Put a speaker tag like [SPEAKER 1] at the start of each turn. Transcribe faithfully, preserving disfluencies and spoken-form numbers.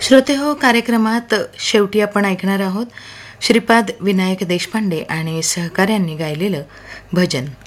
[SPEAKER 1] श्रोते हो, कार्यक्रमात शेवटी आपण ऐकणार आहोत श्रीपाद विनायक देशपांडे आणि सहकाऱ्यांनी गायलेलं भजन.